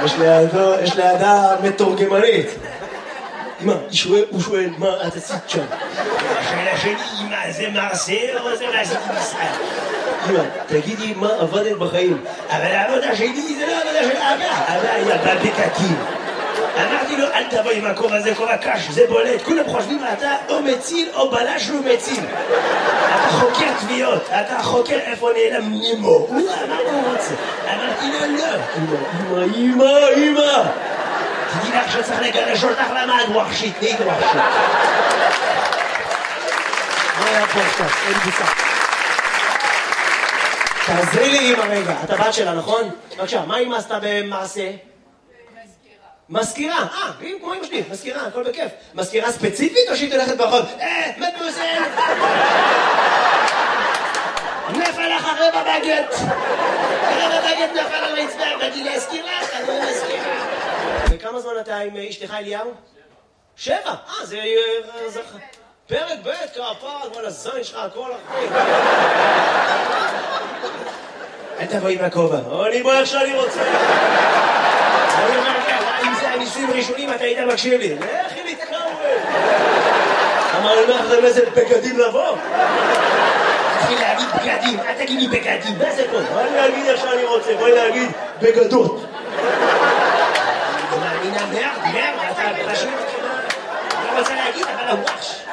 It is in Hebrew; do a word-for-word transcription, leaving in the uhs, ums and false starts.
יש לידה מתורגמנית. אמא, הוא שואל, מה את עשית שם? השאלה שלי, אמא, זה מרסל או זה מה עשיתי בישראל? אמא, תגידי מה עבדת בחיים. אבל העבודה שלי זה לא העבודה של אבא. אבא היה בבקקים. אמרתי לו, אל תבוא עם הכובע הזה, כובע קש, זה בולט. כולם חושבים, אתה או מציל או בלש לא מציל. אתה חוקר תביעות, אתה חוקר איפה נעלם נימו. הוא אמר מה הוא רוצה. אמרתי לו, לא. אמא, אמא, אמא. תדעי לך שצריך לגרש אותך למה את ווחשית, נהיית ווחשית. מה היה פה עכשיו? אין בוצה. תעזרי לי אמא רגע, אתה בת שלה, נכון? בבקשה, מה אמא עשתה במעשה? מזכירה, אה, אם כמו אמא שלי, מזכירה, הכל בכיף. מזכירה ספציפית או שהיא תלכת ברחוב? אה, מדמוזל! נפל לך רבע בגט! רבע בגט נפל על הרצפה, באתי להזכיר לך, אני לא מזכירה. וכמה זמן אתה עם אשתך אליהו? שבע, אה, זה... פרק ב' כפר, כל הזין שלך, הכל אחרי. אל תבוא עם הכובע, אני בוא איך שאני רוצה. אני אומר לך, אם זה הניסויים ראשונים, אתה היית מקשיב לי. לכי להתקרב. אמר לי, מה לכם איזה בגדים לבוא? תתחיל להגיד בגדים, אל תגיד לי בגדים, מה זה פה? אני אגיד איך שאני רוצה, בואי להגיד בגדות. אני מאמינה מרד, מרד, אתה פשוט... אני רוצה להגיד, אבל הוואש.